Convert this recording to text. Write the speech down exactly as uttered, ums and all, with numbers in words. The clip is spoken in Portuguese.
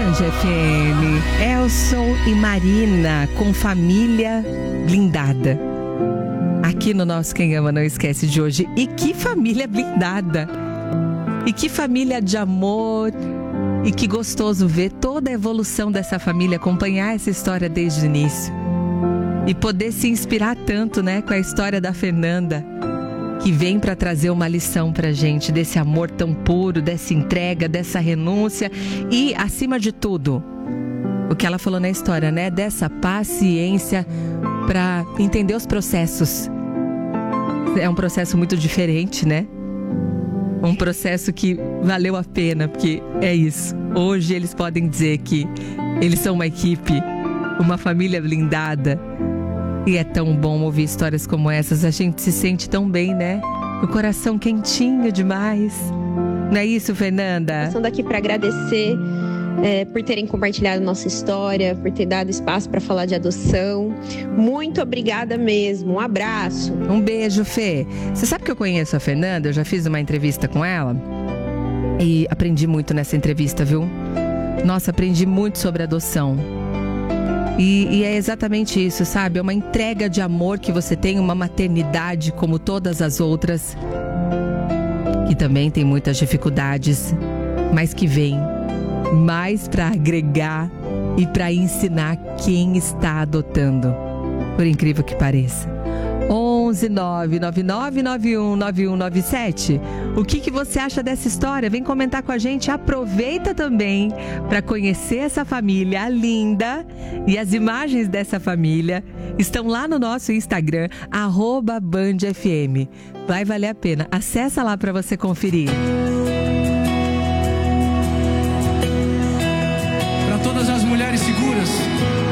Band F M, Elson e Marina com Família Blindada. Aqui no nosso Quem Ama Não Esquece de hoje. E que família blindada! E que família de amor! E que gostoso ver toda a evolução dessa família, acompanhar essa história desde o início. E poder se inspirar tanto, né, com a história da Fernanda, que vem para trazer uma lição pra gente desse amor tão puro, dessa entrega, dessa renúncia e, acima de tudo, o que ela falou na história, né? Dessa paciência para entender os processos. É um processo muito diferente, né? Um processo que valeu a pena, porque é isso. Hoje eles podem dizer que eles são uma equipe, uma família blindada. E é tão bom ouvir histórias como essas. A gente se sente tão bem, né? O coração quentinho demais. Não é isso, Fernanda? Passando aqui para agradecer é, por terem compartilhado nossa história, por ter dado espaço para falar de adoção. Muito obrigada mesmo. Um abraço. Um beijo, Fê. Você sabe que eu conheço a Fernanda? Eu já fiz uma entrevista com ela. E aprendi muito nessa entrevista, viu? Nossa, aprendi muito sobre adoção. E, e é exatamente isso, sabe? É uma entrega de amor que você tem, uma maternidade como todas as outras, que também tem muitas dificuldades, mas que vem mais para agregar e para ensinar quem está adotando, por incrível que pareça. onze nove nove nove nove um nove um nove sete. O que, que você acha dessa história? Vem comentar com a gente. Aproveita também para conhecer essa família linda. E as imagens dessa família estão lá no nosso Instagram, arroba Band F M. Vai valer a pena. Acessa lá para você conferir. Para todas as mulheres seguras